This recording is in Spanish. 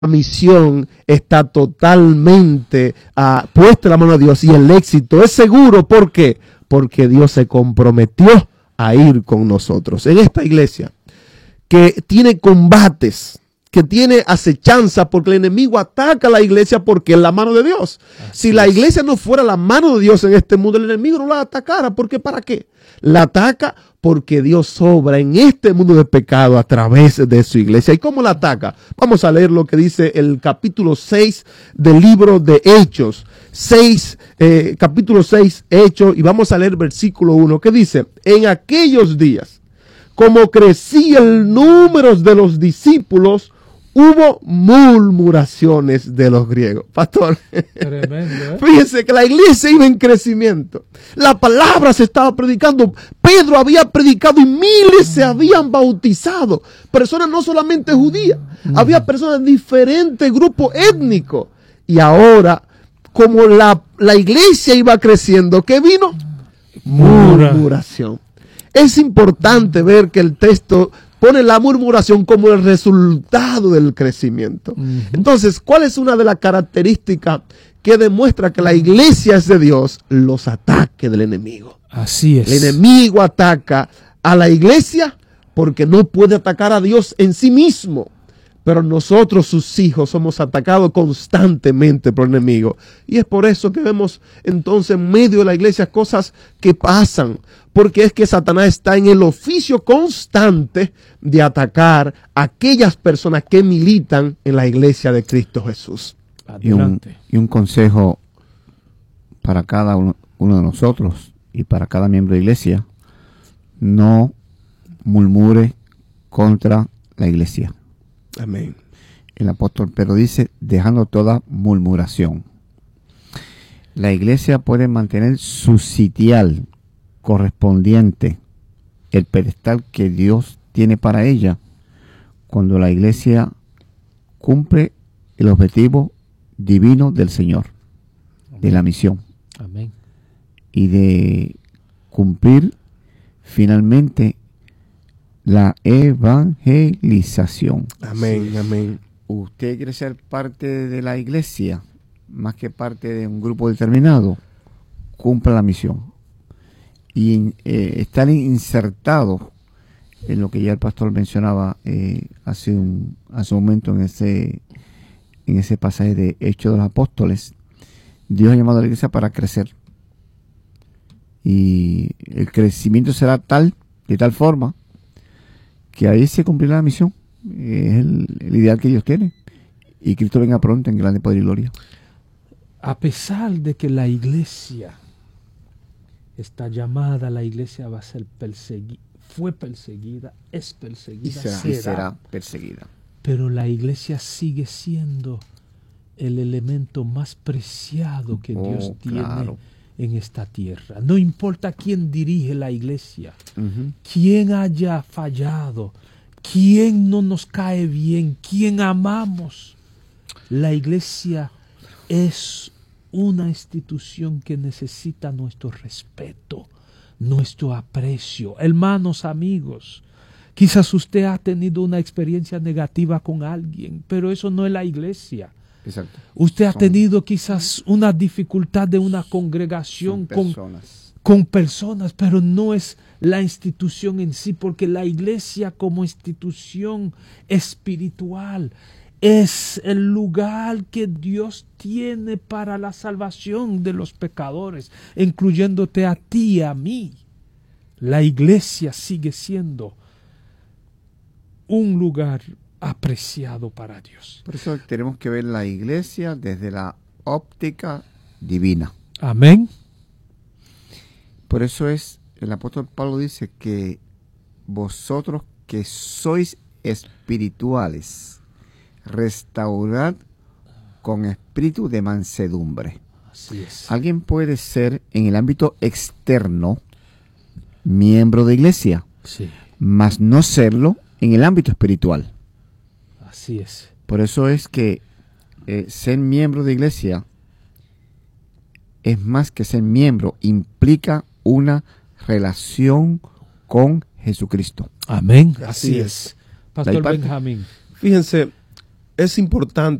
misión está totalmente puesta en la mano de Dios y el éxito es seguro. ¿Por qué? Porque Dios se comprometió a ir con nosotros. En esta iglesia que tiene combates, que tiene acechanza, porque el enemigo ataca a la iglesia porque es la mano de Dios. Si la iglesia no fuera la mano de Dios en este mundo, el enemigo no la atacara. ¿Por qué? ¿Para qué? La ataca porque Dios obra en este mundo de pecado a través de su iglesia. ¿Y cómo la ataca? Vamos a leer lo que dice el capítulo 6 del libro de Hechos. Capítulo 6, Hechos, y vamos a leer versículo 1, que dice: en aquellos días, como crecía el número de los discípulos, hubo murmuraciones de los griegos. Pastor, tremendo, ¿eh? Fíjense que la iglesia iba en crecimiento. La palabra se estaba predicando. Pedro había predicado y miles se habían bautizado. Personas no solamente judías, había personas de diferentes grupos étnicos. Y ahora, como la iglesia iba creciendo, ¿qué vino? Murmuración. Es importante ver que el texto pone la murmuración como el resultado del crecimiento. Entonces, ¿cuál es una de las características que demuestra que la iglesia es de Dios? Los ataques del enemigo. Así es. El enemigo ataca a la iglesia porque no puede atacar a Dios en sí mismo. Pero nosotros, sus hijos, somos atacados constantemente por el enemigo. Y es por eso que vemos entonces en medio de la iglesia cosas que pasan. Porque es que Satanás está en el oficio constante de atacar a aquellas personas que militan en la iglesia de Cristo Jesús. Y un consejo para cada uno de nosotros y para cada miembro de la iglesia: no murmure contra la iglesia. Amén. El apóstol Pedro dice: dejando toda murmuración. La iglesia puede mantener su sitial correspondiente, el pedestal que Dios tiene para ella, cuando la iglesia cumple el objetivo divino del Señor. Amén. De la misión. Amén. Y de cumplir finalmente la evangelización. Amén, amén. ¿Usted quiere ser parte de la iglesia más que parte de un grupo determinado? Cumpla la misión. Y estar insertado en lo que ya el pastor mencionaba hace un momento en ese pasaje de Hechos de los Apóstoles. Dios ha llamado a la iglesia para crecer. Y el crecimiento será de tal forma que ahí se cumplirá la misión. Es el ideal que Dios tiene. Y Cristo venga pronto en grande poder y gloria. A pesar de que la iglesia está llamada, la iglesia va a ser perseguida, fue perseguida, es perseguida, y será perseguida. Pero la iglesia sigue siendo el elemento más preciado que Dios tiene en esta tierra. No importa quién dirige la iglesia, quién haya fallado, quién no nos cae bien, quién amamos. La iglesia es una institución que necesita nuestro respeto, nuestro aprecio. Hermanos, amigos, quizás usted ha tenido una experiencia negativa con alguien, pero eso no es la iglesia. Exacto. Usted ha tenido quizás una dificultad de una congregación con personas, pero no es la institución en sí, porque la iglesia como institución espiritual es el lugar que Dios tiene para la salvación de los pecadores, incluyéndote a ti y a mí. La iglesia sigue siendo un lugar apreciado para Dios. Por eso tenemos que ver la iglesia desde la óptica divina. Amén. Por eso el apóstol Pablo dice que vosotros que sois espirituales, restaurad con espíritu de mansedumbre. Así es. Alguien puede ser en el ámbito externo miembro de iglesia, sí, mas no serlo en el ámbito espiritual. Así es. Por eso es que ser miembro de iglesia es más que ser miembro, implica una relación con Jesucristo. Amén. Así es. Pastor Benjamín. Fíjense, es importante